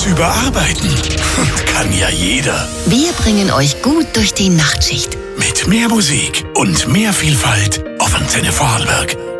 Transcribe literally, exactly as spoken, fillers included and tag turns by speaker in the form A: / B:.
A: alles überarbeiten. Kann ja jeder.
B: Wir bringen euch gut durch die Nachtschicht.
A: Mit mehr Musik und mehr Vielfalt auf Antenne Vorarlberg.